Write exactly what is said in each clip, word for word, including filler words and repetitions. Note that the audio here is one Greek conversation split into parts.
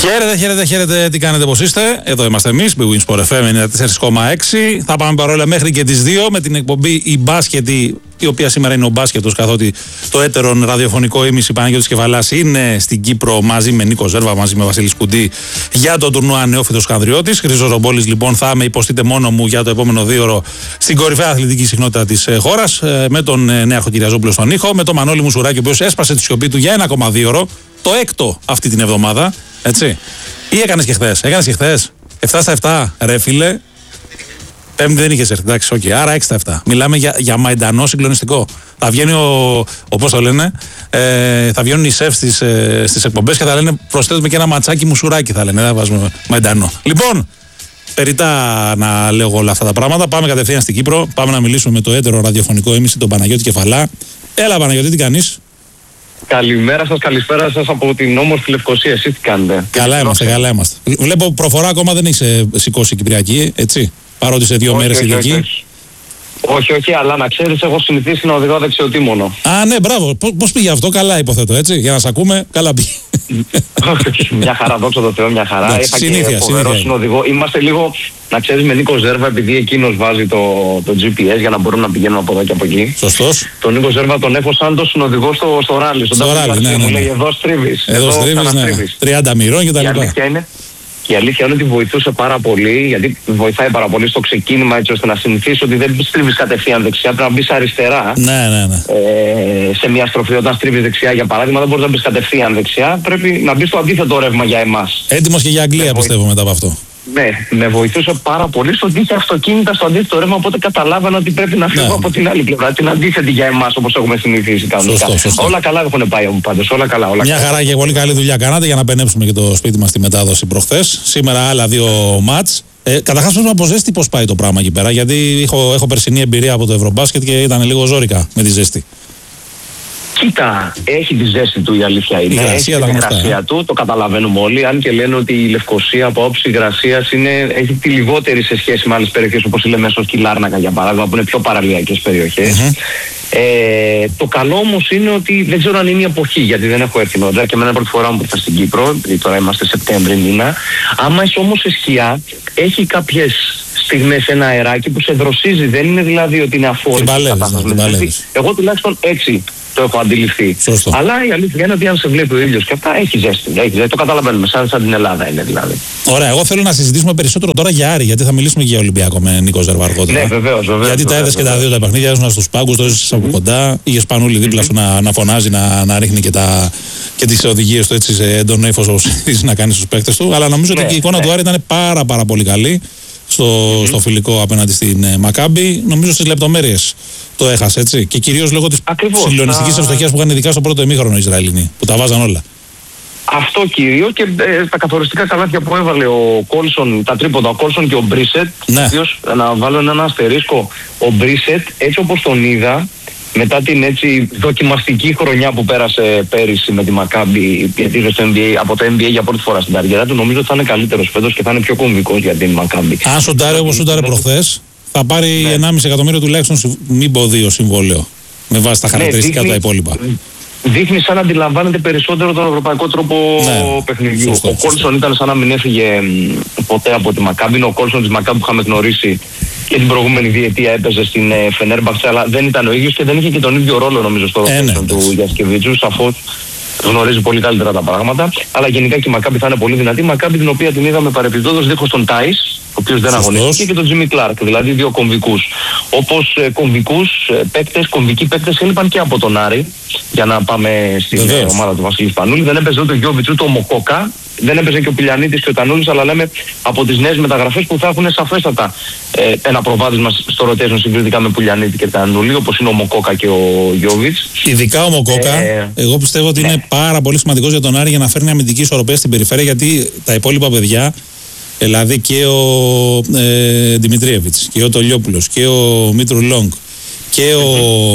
Χαίρετε, χαίρετε, χαίρετε. Τι κάνετε, πώς είστε? Εδώ είμαστε εμείς, Big Win Sport εφ εμ ενενήντα τέσσερα κόμμα έξι. Θα πάμε παρόλα μέχρι και τις δύο με την εκπομπή η μπάσκετη, η οποία σήμερα είναι ο μπάσκετος, καθότι το έτερον ραδιοφωνικό ήμιση Παναγιώτης Κεφαλάς είναι στην Κύπρο μαζί με Νίκο Ζέρβα, μαζί με Βασίλη Σκουντή για το τουρνουά Νεόφυτος Χανδριώτης. Χρήστος Ρομπόλης, λοιπόν, θα με υποστείτε μόνο μου για το επόμενο δίωρο στην κορυφαία αθλητική συχνότητα της χώρας, με τον Νέαρχο Κυριαζόπουλο στον ήχο, με τον Μανώλη Μουσουράκη, ο οποίος έσπασε τη σιωπή του για ένα ακόμα δίωρο, το έκτο αυτή την εβδομάδα. Έτσι. Ή έκανες και χθες? Έκανες και χθες? επτά στα επτά, ρε φίλε. Πέμπτη δεν είχες έρθει, εντάξει, okay. Άρα έξι στα επτά. Μιλάμε για, για μαϊντανό συγκλονιστικό. Θα βγαίνει ο, ο πώς το λένε, ε, θα βγαίνουν οι σεφ στις, ε, στις εκπομπές και θα λένε προσθέτουμε και ένα ματσάκι Μουσουράκι, θα λένε, θα βάζουμε μαϊντανό. Λοιπόν, περιτά να λέω όλα αυτά τα πράγματα, πάμε κατευθείαν στην Κύπρο, πάμε να μιλήσουμε με το έτερο ραδιοφωνικό έμιση, τον Παναγιώτη Κεφαλά. Έλα Παναγιώτη, τι κάνεις? Καλημέρα σας, καλησπέρα σας από την όμορφη Λευκοσία. Εσείς τι κάνετε? Καλά είμαστε, καλά είμαστε. Βλέπω προφορά ακόμα δεν έχεις ε, σηκώσει Κυπριακή, έτσι, παρότι σε δύο μέρες ειδική. Όχι, όχι, όχι, όχι, αλλά να ξέρεις, έχω συνηθίσει να οδηγώ δεξιοτήμονο. Α, ναι, μπράβο. Πώς πήγε αυτό? Καλά, υποθέτω, έτσι, για να σε ακούμε, καλά πήγε. Μια χαρά, δόξα τω Θεώ, μια χαρά. Εντάξει, Είχα συνήθεια, και φοβερό συνοδηγό. Είμαστε λίγο, να ξέρεις, με Νίκο Ζέρβα, επειδή εκείνος βάζει το, το τζι πι ες για να μπορούμε να πηγαίνουμε από εδώ και από εκεί. Σωστός. Τον Νίκο Ζέρβα τον έχω σαν το συνοδηγό στο, στο ράλι. Στο ράλι, ναι, ναι, ναι. Μου λέει, εδώ στρίβεις. Εδώ στρίβεις, ναι. τριάντα μοιρών και τα λοιπά. Και η αλήθεια είναι ότι βοηθούσε πάρα πολύ, γιατί βοηθάει πάρα πολύ στο ξεκίνημα, έτσι ώστε να συνηθίσει ότι δεν στρίβεις κατευθείαν δεξιά, πρέπει να μπεις αριστερά. Ναι, ναι, ναι. Ε, σε μια στροφή, όταν στρίβεις δεξιά, για παράδειγμα, δεν μπορείς να μπεις κατευθείαν δεξιά, πρέπει να μπεις στο αντίθετο ρεύμα για εμάς. Έτοιμος και για Αγγλία, με πιστεύω, μετά από αυτό. Ναι, με βοηθούσε πάρα πολύ στο ότι είχε αυτοκίνητα στο αντίθετο ρεύμα, οπότε καταλάβανα ότι πρέπει να φύγω ναι. από την άλλη πλευρά, την αντίθετη για εμάς, όπως έχουμε συνηθίσει κανονικά. Σωστό, σωστό. Όλα καλά έχουν πάει πάντως, όλα καλά. Όλα Μια καλά. χαρά και πολύ καλή δουλειά κάνατε για να πενέψουμε και το σπίτι μας στη μετάδοση προχθές. Σήμερα άλλα δύο μάτς. Ε, Καταρχάς, πρέπει να από ζέστη πώς πάει το πράγμα εκεί πέρα, γιατί έχω, έχω περσινή εμπειρία από το Ευρωμπάσκετ και ήταν λίγο ζόρικα με τη ζέστη. Κοίτα, έχει τη ζέστη του, η αλήθεια είναι. Η έχει την υγρασία του, το καταλαβαίνουμε όλοι. Αν και λένε ότι η Λευκοσία από άποψη υγρασίας έχει τη λιγότερη σε σχέση με άλλες περιοχές όπως η Λεμεσός και η Λάρνακα, για παράδειγμα, που είναι πιο παραλιακές περιοχές. Mm-hmm. Ε, το καλό όμως είναι ότι δεν ξέρω αν είναι η εποχή, γιατί δεν έχω έρθει νωρίτερα και εμένα πρώτη φορά μου ήρθα στην Κύπρο, γιατί τώρα είμαστε Σεπτέμβρη μήνα. Άμα είσαι όμως σε σκιά, έχει κάποιες στιγμές ένα αεράκι που σε δροσίζει. Δεν είναι δηλαδή ότι είναι αφόρητο. Εγώ τουλάχιστον έτσι το έχω αντιληφθεί. Σωστό. Αλλά η αλήθεια είναι ότι αν σε βλέπει ο ήλιος και αυτά, έχει ζέστη. Έχει ζέστη. Το καταλαβαίνουμε. Σαν, σαν την Ελλάδα είναι δηλαδή. Ωραία. Εγώ θέλω να συζητήσουμε περισσότερο τώρα για Άρη, γιατί θα μιλήσουμε και για Ολυμπιακό με Νίκο Ζέρβα αργότερα. Ναι, βεβαίως. Βεβαίως γιατί βεβαίως, τα είδες και τα δύο τα παιχνίδια, ήσουν στους πάγκους, το έζησες από κοντά. Είχες Πανούλη δίπλα σου να, να φωνάζει, να, να ρίχνει και, τα, και τις οδηγίες του έτσι σε έντονο ύφος όπως συνηθίζει να κάνει στους παίκτες του. Αλλά νομίζω ναι, ότι η εικόνα ναι. του Άρη ήταν πάρα, πάρα πολύ καλή στο, mm-hmm. στο φιλικό απέναντι στην ε, Μακάμπι. Νομίζω στις λεπτομέρειες το έχασε, έτσι. Και κυρίως λόγω της συγκλονιστικής ευστοχίας που είχαν ειδικά στο πρώτο ημίχρονο οι Ισραηλινοί, που τα βάζαν όλα. Αυτό κυρίως και ε, τα καθοριστικά καλάθια που έβαλε ο Κόλσον, τα τρίποντα, ο Κόλσον και ο Μπρίσετ. Ναι. Ιδίως, να βάλω ένα αστερίσκο, ο Μπρίσετ, έτσι όπως τον είδα, μετά την έτσι δοκιμαστική χρονιά που πέρασε πέρυσι με τη Μακάμπι, γιατί ήρθε στο N B A, από το N B A για πρώτη φορά στην καριέρα του, νομίζω ότι θα είναι καλύτερος φέτος και θα είναι πιο κομβικός για την Μακάμπι. Αν σοντάρει όπως σοντάρει προχθές, θα πάρει ναι. ενάμιση εκατομμύριο τουλάχιστον, μην πω δύο συμβόλαιο, με βάση τα χαρακτηριστικά ναι, δείχνει, τα υπόλοιπα. Δείχνει σαν να αντιλαμβάνεται περισσότερο τον ευρωπαϊκό τρόπο ναι, παιχνιδιού. Σωστό, ο Κόλσον ήταν σαν να μην έφυγε ποτέ από τη Μακάμπι. Είναι ο Κόλσον της Μακάμπι που είχαμε γνωρίσει και την προηγούμενη διετία έπαιζε στην Φενέρμπαχτσε, αλλά δεν ήταν ο ίδιος και δεν είχε και τον ίδιο ρόλο νομίζω στο ε, ναι, του Γιασκεβίτσιου. Σαφώς γνωρίζει πολύ καλύτερα τα πράγματα. Αλλά γενικά και η Μακάμπι θα είναι πολύ δυνατή. Η Μακάμπι την οποία την είδαμε παρεπιπτόντως δίχως τον Τάις, ο οποίος δεν αγωνίστηκε, και τον Τζίμι Κλάρκ, δηλαδή δύο κομβικούς. Όπως ε, κομβικούς ε, παίκτες, κομβικοί παίκτες έλειπαν και από τον Άρη, για να πάμε στην ε, ομάδα του Βασίλη Σπανούλη. Δεν έπαιζε ούτε ο Γιώβιτς ούτε ο Μοκόκα. Δεν έπαιζε και ο Πιλιανίτης και ο Τανούλης, αλλά λέμε από τις νέες μεταγραφές που θα έχουν σαφέστατα ε, ένα προβάδισμα στο rotation συγκριτικά με Πιλιανίτη και Τανούλη, όπως είναι ο Μοκόκα και ο Γιώβιτς. Ειδικά ο Μοκόκα, ε, εγώ πιστεύω ότι ναι. είναι πάρα πολύ σημαντικός για τον Άρη για να φέρνει αμυντική ισορροπία στην περιφέρεια, γιατί τα υπόλοιπα παιδιά, δηλαδή και ο ε, Δημητρίεβιτς και ο Τολιόπουλος και ο Μήτρου Λόγκ και ο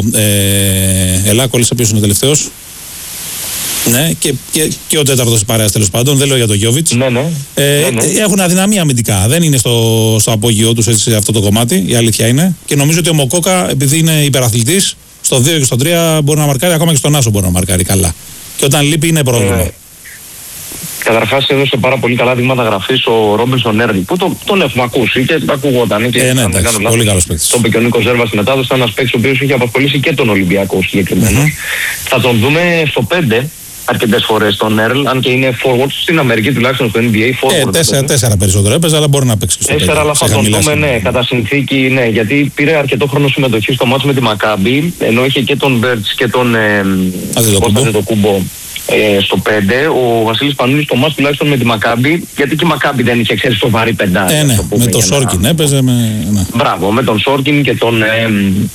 ε, Ελά, κόλλησα ποιος είναι ο τελευταίος. Ναι, και, και, και ο τέταρτος της παρέας τέλος πάντων, δεν λέω για τον Γιώβιτς. Ναι, ναι. Ε, ναι, ναι. Έχουν αδυναμία αμυντικά. Δεν είναι στο, στο απόγειό τους έτσι, αυτό το κομμάτι, η αλήθεια είναι. Και νομίζω ότι ο Μοκόκα, επειδή είναι υπεραθλητής, στο δύο και στο τρία μπορεί να μαρκάρει, ακόμα και στον Άσο μπορεί να μαρκάρει καλά. Και όταν λείπει είναι πρόβλημα. Ε, Καταρχάς έδωσε πάρα πολύ καλά δείγματα γραφής ο Ρόμπινσον Έρλ, που το, τον έχουμε ακούσει και ακούγονταν. Και ε, ναι, εντάξει, πολύ καλός παίκτης. Το είπε και ο Νίκος Ζέρβας στη μετάδοση, ήταν ένας παίκτης ο οποίος είχε απασχολήσει και τον Ολυμπιακό συγκεκριμένα. Mm-hmm. Θα τον δούμε στο πέντε αρκετές φορές τον Έρλ, αν και είναι forward στην Αμερική, τουλάχιστον στο N B A. Forward, ε, τέσσερα, τέσσερα περισσότερο έπαιζε, αλλά μπορεί να παίξει και στο τέσσερα, αλλά θα τον δούμε, ναι, κατά συνθήκη, ναι, γιατί πήρε αρκετό χρόνο συμμετοχή στο μάτς με τη Μακάμπι, ενώ είχε και τον Μπέρτς και τον Αντετοκούμπο ε, στο πέντε. Ο Βασίλης Πανούλης το μάτς τουλάχιστον με τη Μακάμπι, γιατί και η Μακάμπι δεν είχε, ξέρει, σοβαρή πεντάρια. Ε, ναι, το με τον Σόρκιν να... έπαιζε. Με... Ναι. Μπράβο, με τον Σόρκιν και τον... Ε,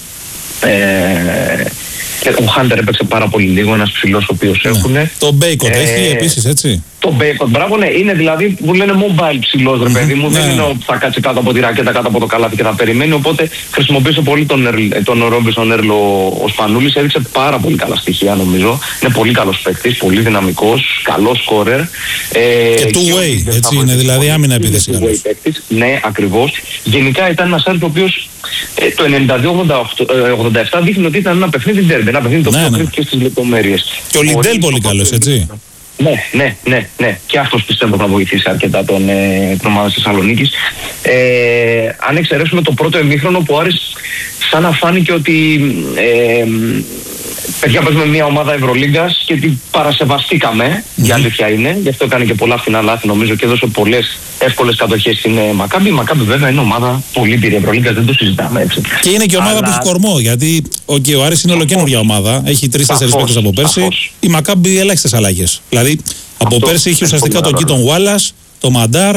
ε, και ο Χάντερ έπαιξε πάρα πολύ λίγο, ένας ψηλός ο οποίος ναι. έχουν. Το Μπέικοτ ε, έχει επίσης, έτσι. Το Μπέικοτ, μπράβο, ναι, είναι δηλαδή που λένε mobile ψηλός, ρε παιδί μου. Mm-hmm. Δεν είναι ότι θα κάτσει κάτω από τη ρακέτα, κάτω από το καλάθι και θα περιμένει. Οπότε χρησιμοποίησε πολύ τον, τον Ρόμπινσον Έρλ ο Σπανούλης. Έδειξε πάρα πολύ καλά στοιχεία, νομίζω. Είναι πολύ καλός παίκτης, πολύ δυναμικός, καλός σκόρερ. Ε, και two-way, έτσι είναι, δηλαδή άμυνα επίθεση. Ναι, ακριβώς. Γενικά ήταν ένας Έρλ ο οποίος ε, το ενενήντα δύο ογδόντα επτά δείχνει ότι ήταν ένα παιχνίδι ντέρμπι, ένα παιχνίδι το οποίο κρίθηκε στις λεπτομέρειες. Και ο Λιντέλ πολύ καλός, έτσι. Ναι, ναι, ναι, ναι. Και αυτός πιστεύω θα βοηθήσει αρκετά τον ε, ομάδα της Θεσσαλονίκης. Ε, αν εξαιρέσουμε το πρώτο ημίχρονο που ο Άρης σαν να φάνηκε ότι ε, παιδιά παίζουμε μια ομάδα Ευρωλίγκας και την παρασεβαστήκαμε, mm-hmm. η αλήθεια είναι. Γι' αυτό έκανε και πολλά φθηνά λάθη νομίζω και έδωσε πολλές εύκολες κατοχές στην ε, Μακάμπι. Η Μακάμπι βέβαια είναι ομάδα πολύ πήρη Ευρωλίγκας, δεν το συζητάμε έτσι. Και είναι και ομάδα αλλά... που έχει κορμό, γιατί okay, ο Άρης είναι ολοκαίνουργια ομάδα, έχει τρεις-τέσσερις παίκτες από πέρσι. Σαφώς. Η Μακάμπι ελάχιστες αλλαγές. Δηλαδή από αυτό, πέρσι είχε ουσιαστικά τον Κίτον Γουάλλας, τον Μαντάρ.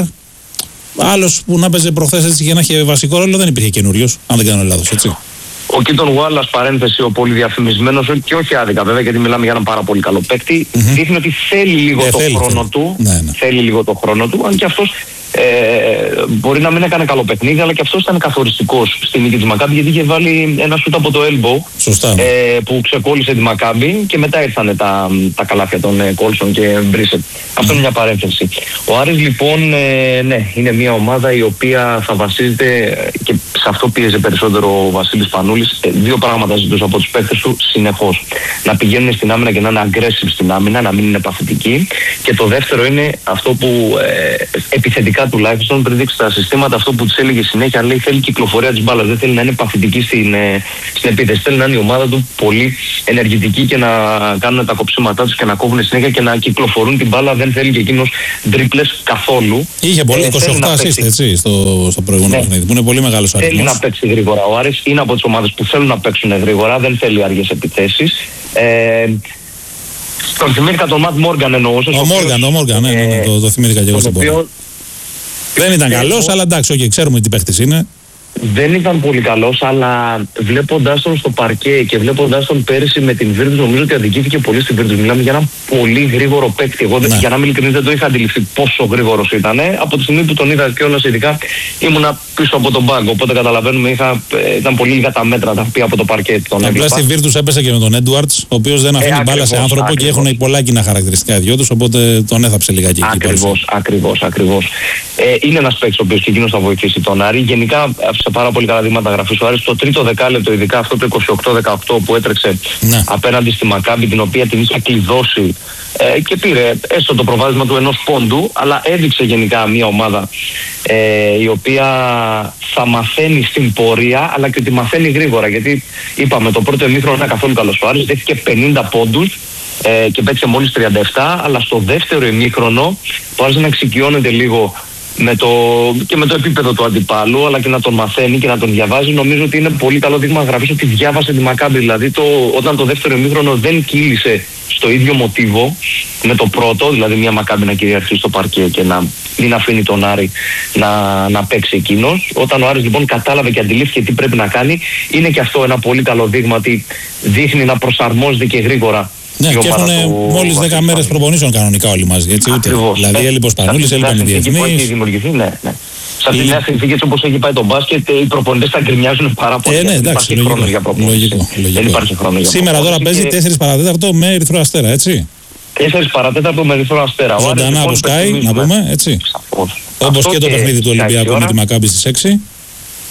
Άλλος που να παίζει προχθές έτσι και να έχει βασικό ρόλο δεν υπήρχε καινούριος, αν δεν κάνω λάθος, έτσι. Ο Κίτον Γουάλλας, παρένθεση, ο πολύ διαφημισμένος, και όχι άδικα βέβαια, γιατί μιλάμε για έναν πάρα πολύ καλό παίκτη, mm-hmm. δείχνει ότι θέλει λίγο yeah, το θέλει, χρόνο θέλει. του. Ναι, ναι. Θέλει λίγο το χρόνο του, αν και αυτός ε, μπορεί να μην έκανε καλό παιχνίδι, αλλά και αυτός ήταν καθοριστικός στη νίκη της Μακάμπι, γιατί είχε βάλει ένα σούτ από το elbow ε, που ξεκόλλησε τη Μακάμπι και μετά ήρθαν τα, τα καλάθια των ε, Κόλσον και Μπρίσετ. Mm. Αυτό είναι μια παρένθεση. Ο Άρης λοιπόν, ε, ναι, είναι μια ομάδα η οποία θα βασίζεται και σε αυτό πίεζε περισσότερο ο Βασίλης Πανούλης. Ε, δύο πράγματα ζητούσε από τους παίκτες του συνεχώς. Να πηγαίνουν στην άμυνα και να είναι aggressive στην άμυνα, να μην είναι παθητικοί. Και το δεύτερο είναι αυτό που ε, επιθετικά τουλάχιστον πριν δείξει τα συστήματα, αυτό που της έλεγε συνέχεια, λέει θέλει κυκλοφορία της μπάλας. Δεν θέλει να είναι παθητική στην, ε, στην επίθεση. Θέλει να είναι η ομάδα του πολύ ενεργητική και να κάνουν τα κοψίματά τους και να κόβουν συνέχεια και να κυκλοφορούν την μπάλα. Δεν θέλει και εκείνος τρίπλες καθόλου. Είχε πολύ, ε, είκοσι οκτώ assist έτσι στο, στο προηγούμενο ναι. παιχνίδι, που είναι πολύ μεγάλος αριθμός. Θέλει να παίξει γρήγορα. Ο Άρης είναι από τις ομάδες που θέλουν να παίξουν γρήγορα, δεν θέλει αργές επιθέσεις. Ε, τον θυμήθηκα τον Ματ Μόργαν εννοούσε. Ο Μόργαν, ο Μόργαν, ναι, ναι, ναι, το, το θυμήθηκα και εγώ στην πορεία. Δεν ήταν καλός, αλλά εντάξει, okay, ξέρουμε τι παίχτης είναι. Δεν ήταν πολύ καλός, αλλά βλέποντας τον στο παρκέ και βλέποντας τον πέρυσι με την Βίρτους, νομίζω ότι αδικήθηκε πολύ στην Βίρτους. Μιλάμε για ένα πολύ γρήγορο παίκτη. Εγώ, ναι. για να μην ειλικρινής, δεν το είχα αντιληφθεί πόσο γρήγορος ήταν. Από τη στιγμή που τον είδα κιόλας, ειδικά ήμουνα πίσω από τον πάγκο. Οπότε καταλαβαίνουμε, είχα, ήταν πολύ λίγα τα μέτρα τα οποία από το παρκέ τον έβλεπα. Απλά στη Βίρτους έπεσε και με τον Έντουαρτς, ο οποίος δεν αφήνει ε, μπάλα σε άνθρωπο ακριβώς. Και έχουν πολλά κοινά χαρακτηριστικά οι δυο τους, οπότε τον έθαψε λιγάκι. Ακριβώς, ακριβώς, ακριβώς. Ε, είναι ένας παίκτης ο οποίος και εκείνος θα βοηθήσει τον Άρη. Γενικά, σε πάρα πολύ καλά δείγματα γραφής ο Άρης. Το τρίτο δεκάλεπτο, ειδικά αυτό το είκοσι οκτώ δεκαοκτώ που έτρεξε ναι. απέναντι στη Μακάμπι, την οποία την είχε κλειδώσει ε, και πήρε έστω το προβάδισμα του ενός πόντου, αλλά έδειξε γενικά μια ομάδα ε, η οποία θα μαθαίνει στην πορεία, αλλά και ότι μαθαίνει γρήγορα. Γιατί είπαμε, το πρώτο ημίχρονο ήταν καθόλου καλός ο Άρης, δέχτηκε πενήντα πόντους ε, και παίξε μόλις τριάντα επτά, αλλά στο δεύτερο ημίχρονο που άρχισε να εξοικειώνεται λίγο με το, και με το επίπεδο του αντιπάλου, αλλά και να τον μαθαίνει και να τον διαβάζει. Νομίζω ότι είναι πολύ καλό δείγμα γραφής ότι διάβασε τη Μακάμπι. Δηλαδή το, όταν το δεύτερο ημίχρονο δεν κύλησε στο ίδιο μοτίβο με το πρώτο, δηλαδή μια Μακάμπι να κυριαρχεί στο παρκέ και να μην αφήνει τον Άρη να, να παίξει εκείνος. Όταν ο Άρης λοιπόν κατάλαβε και αντιλήφθηκε τι πρέπει να κάνει, είναι και αυτό ένα πολύ καλό δείγμα ότι δείχνει να προσαρμόζεται και γρήγορα. Ναι, και έχουν μόλις δέκα μέρες προπονήσεων κανονικά όλοι μαζί. Έτσι, ούτε. Δηλαδή έλειπε ο Σπανούλης, έλειπαν οι διεθνείς. Ναι, ναι. Σε αυτή τη νέα συνθήκη, έτσι όπως έχει πάει το μπάσκετ, οι προπονητές τα γκρινιάζουν πάρα πολύ. Ε, ναι, εντάξει, λογικό, λογικό, δεν υπάρχει χρόνο για σήμερα τώρα παίζει τέσσερα παρατέταρτο με Ερυθρό Αστέρα, έτσι. τέσσερα παρατέταρτο με Ερυθρό Αστέρα. Ζωντανά από Sky, να πούμε, έτσι. Όπως και το παιχνίδι του Ολυμπιακού με τη Μακάμπι στις έξι.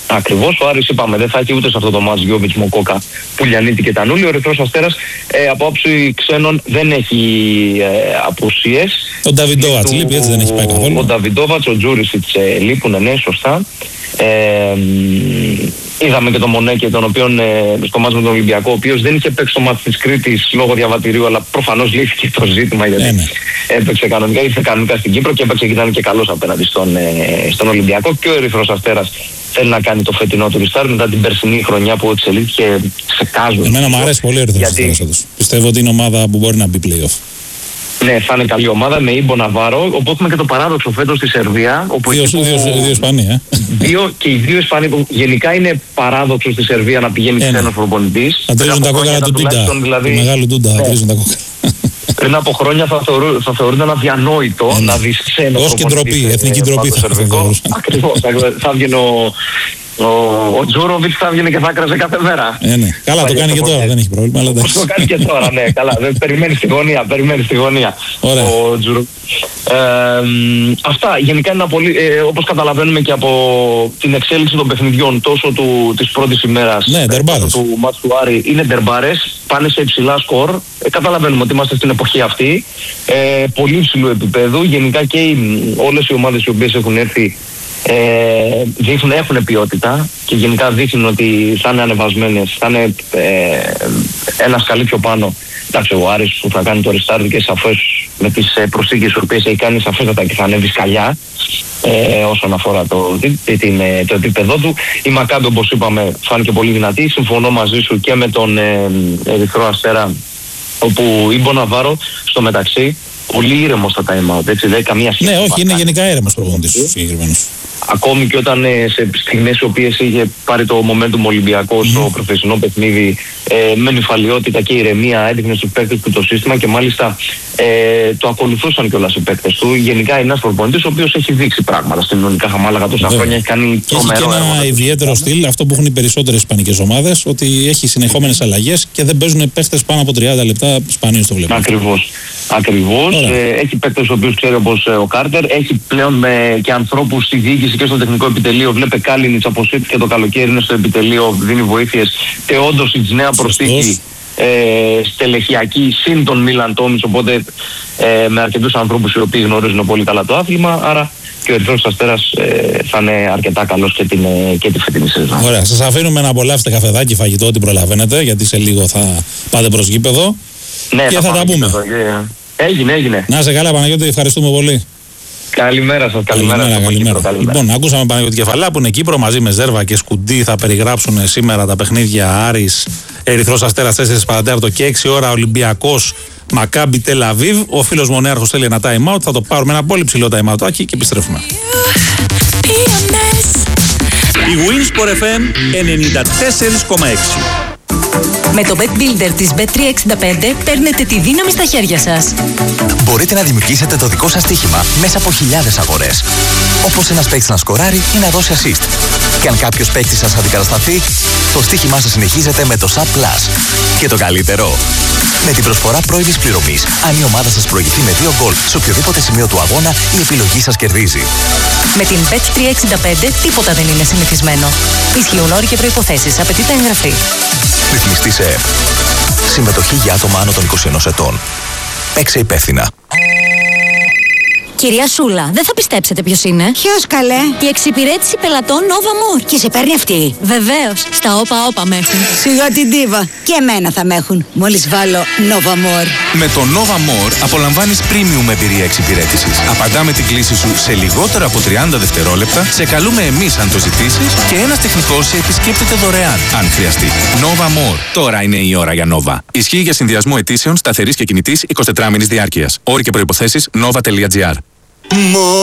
Ακριβώς, ο Άρης είπαμε δεν θα έχει ούτε σε αυτό το μάτς Γιώβιτς, Μοκόκα, Πουλιανίτη και Τανούλη. Ο Ερυθρός Αστέρας ε, από άποψη ξένων δεν έχει ε, απουσίες. Ο Νταβιντόβατς λείπει, έτσι δεν έχει πάει καθόλου. Ο Νταβιντόβατς, ο Τζούρισιτς ε, λείπουν, ναι, σωστά. Ε, είδαμε και τον Μονέκε, τον οποίο ε, στο μάτς με τον Ολυμπιακό, ο οποίος δεν είχε παίξει το μάτς της Κρήτης λόγω διαβατηρίου, αλλά προφανώς λύθηκε το ζήτημα γιατί ε, ναι. έπαιξε κανονικά, ήρθε κανονικά στην Κύπρο και έπαιξε και ήταν και καλός απέναντι στον, ε, στον Ολυμπιακό. Και ο Ερυθρός Αστέρας θέλει να κάνει το φετινό του restart μετά την περσινή χρονιά που εξελίχθηκε σε κάζο. Εμένα μου αρέσει πολύ ο Ερυθρός Αστέρας όντως. Πιστεύω ότι είναι ομάδα που μπορεί να μπει play-off. Ναι, θα είναι καλή ομάδα με Ήμπο Ναβάρο. Οπότε έχουμε και το παράδοξο φέτος στη Σερβία. Όπου δύο, δύο, δύο, δύο Ισπανοί, ε. Δύο και οι δύο Ισπανοί που γενικά είναι παράδοξο στη Σερβία να πηγαίνει ξένος προπονητής. Θα τρίζουν τα κόκκαλα του Ντούντα. Δηλαδή, μεγάλο Ντούντα, θα τρίζουν τα κόκκαλα. Πριν από χρόνια θα, θεωρού, θα θεωρούνταν αδιανόητο ε, να δεις ξένο ως και ντροπή, εθνική ντροπή θα θεωρούσαν. Ακριβώς, θα βγαίνει ο... Ο, ο Τζούροβιτς θα βγαίνει και θα κράζει κάθε μέρα. Ε, ναι. Καλά, το κάνει και τώρα, δεν έχει πρόβλημα. Αλλά το κάνει και τώρα, ναι, καλά. Περιμένει στη γωνία, περιμένει στη γωνία. Ωραία. Ο Τζούροβιτς. Ε, αυτά, γενικά είναι πολύ, ε, όπως καταλαβαίνουμε και από την εξέλιξη των παιχνιδιών τόσο του, της πρώτης ημέρας ναι, ε, του μάτς του Άρη, είναι ντερμπάρες, πάνε σε υψηλά σκορ. Ε, καταλαβαίνουμε ότι είμαστε στην εποχή αυτή. Ε, πολύ υψηλού επίπεδου. Γενικά και οι, όλες οι ομάδες οι οποίες έχουν έρθει Ε, δείχνουν, έχουν ποιότητα και γενικά δείχνουν ότι θα είναι ανεβασμένες, θα είναι ε, ένα σκαλί πιο πάνω. Εντάξει, ο Άρης που θα κάνει το restart και σαφώς με τις προσθήκες που οποίες έχει κάνει σαφέστατα και θα ανέβει σκαλιά ε, όσον αφορά το, την, το επίπεδό του. Η Μακάμπι, όπως είπαμε, φάνηκε πολύ δυνατή. Συμφωνώ μαζί σου και με τον ε, Ερυθρό Αστέρα, όπου η Μποναβάρο στο μεταξύ πολύ ήρεμος στα time out, έτσι, δεν καμία σχέση. Ναι, όχι, είναι γενικά ήρεμος προπονητής συγκεκριμένος. Ακόμη και όταν ε, σε στιγμές οι οποίες είχε πάρει το momentum Ολυμπιακό στο mm. προφεσινό παιχνίδι ε, με νυφαλιότητα και ηρεμία έδειχνε στους παίκτες του το σύστημα και μάλιστα ε, το ακολουθούσαν κιόλας οι παίκτες του. Γενικά είναι ένας προπονητής ο οποίος έχει δείξει πράγματα στην Ιωνικά Χαμάλαγα τόσα yeah. χρόνια, έχει κάνει τρομερό έργο. Έχει και ένα ιδιαίτερο στυλ, αυτό που έχουν οι περισσότερες ισπανικές ομάδες, ότι έχει συνεχόμενες αλλαγές και δεν παίζουν παίκτες πάνω από τριάντα λεπτά, σπανίως το βλέπουμε. Ακριβώς. Ακριβώς. Ε, έχει παίκτες ο οποίος ξέρει, όπως ε, ο Κάρτερ, έχει πλέον με, και ανθρώπους στη διοίκηση και στο τεχνικό επιτελείο. Βλέπε Κάλινιτς από ΣΥΤ και το καλοκαίρι είναι στο επιτελείο, δίνει βοήθειες. Τεόντοσιτς, νέα προσθήκη ε, στελεχειακή, συν τον Μίλαν Τόμιτς, οπότε ε, με αρκετούς ανθρώπους οι οποίοι γνωρίζουν πολύ καλά το άθλημα. Άρα και ο Ερυθρός Αστέρας ε, θα είναι αρκετά καλός και, την, ε, και τη φετινή σεζόν. Ωραία, σας αφήνουμε να απολαύσετε καφεδάκι, φαγητό, ό,τι προλαβαίνετε, γιατί σε λίγο θα πάτε προς γήπεδο. Ναι, και θα, θα τα πούμε. Εδώ, έγινε, έγινε. Να είσαι καλά, Παναγιώτη, ευχαριστούμε πολύ. Καλημέρα σας, καλημέρα. Καλημέρα, καλημέρα. Κύπρο, καλημέρα. Λοιπόν, ακούσαμε Παναγιώτη Κεφαλά που είναι Κύπρο, μαζί με Ζέρβα και Σκουντή θα περιγράψουν σήμερα τα παιχνίδια Άρης, Ερυθρός Αστέρας τέσσερα παρατέταρτο και έξι ώρα Ολυμπιακός Μακάμπι Τελ Αβίβ. Ο φίλος Μονέαρχος θέλει ένα time out, θα το πάρουμε ένα πολύ ψηλό time out και επιστρέφουμε. Η Winsport εφ εμ ενενήντα τέσσερα κόμμα έξι. Με το Bet Builder της μπετ τριακόσια εξήντα πέντε παίρνετε τη δύναμη στα χέρια σας. Μπορείτε να δημιουργήσετε το δικό σας στοίχημα μέσα από χιλιάδες αγορές. Όπως ένας παίκτης να σκοράρει ή να δώσει assist. Και αν κάποιος παίκτης σας αντικατασταθεί, το στοίχημά σας συνεχίζεται με το Sub Plus. Και το καλύτερο, με την προσφορά πρώιμης πληρωμής, αν η ομάδα σας προηγηθεί με δύο γκολ σε οποιοδήποτε σημείο του αγώνα, η επιλογή σας κερδίζει. Με την μπετ τριακόσια εξήντα πέντε τίποτα δεν είναι συνηθισμένο. Ισχύουν όροι και προϋποθέσεις. Απαιτείται εγγραφή. Ρυθμιστή σε ΕΕΠ. Συμμετοχή για άτομα άνω των είκοσι ενός ετών. Παίξε υπεύθυνα. Κυρία Σούλα, δεν θα πιστέψετε ποιος είναι. Ποιος, καλέ? Η εξυπηρέτηση πελατών Nova More. Και σε παίρνει αυτή? Βεβαίως. Στα όπα όπα με έχουν. Σιγά την τίβα. Και εμένα θα με έχουν. Μόλις βάλω Nova More. Με το Nova More απολαμβάνεις premium εμπειρία εξυπηρέτησης. Απαντάμε την κλήση σου σε λιγότερο από τριάντα δευτερόλεπτα, σε καλούμε εμείς αν το ζητήσεις και ένας τεχνικός σε επισκέπτεται δωρεάν αν χρειαστεί. Nova More. Τώρα είναι η ώρα για Nova. Ισχύει για συνδυασμό αιτήσεων σταθερής και κινητής εικοσιτετράωρης διάρκειας. Όροι και προϋποθέσεις nova τελεία gr.